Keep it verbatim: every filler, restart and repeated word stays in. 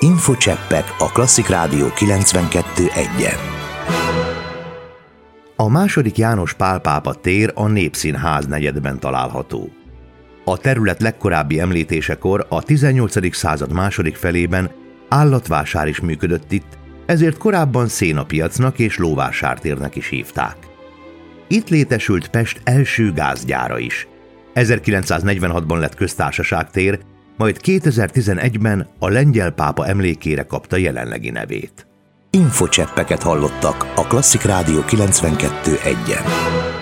Infocseppek a Klasszik Rádió kilencvenkettő egyen. A második János Pál pápa tér a Népszínház negyedben található. A terület legkorábbi említésekor a tizennyolcadik század második felében állatvásár is működött itt, ezért korábban szénapiacnak és lóvásártérnek is hívták. Itt létesült Pest első gázgyára is. ezerkilencszáznegyvenhatban lett köztársaságtér, majd kétezer-tizenegyben a lengyel pápa emlékére kapta jelenlegi nevét. Infocseppeket hallottak a Klasszik Rádió kilencvenkettő egyen.